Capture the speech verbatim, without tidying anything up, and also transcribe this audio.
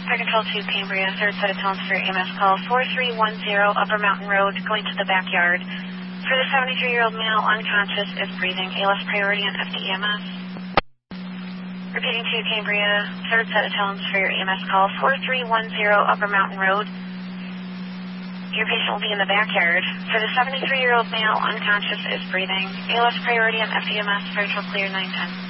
Fire Control to Cambria, third set of tones for your E M S call, four three one zero Upper Mountain Road, going to the backyard. For the seventy-three-year-old male, unconscious, is breathing, A L S priority on F D E M S. Repeating to Cambria, third set of tones for your E M S call, four three one zero Upper Mountain Road. Your patient will be in the backyard. For the seventy-three-year-old male, unconscious, is breathing, A L S priority on F D E M S, Fire Control clear nine ten.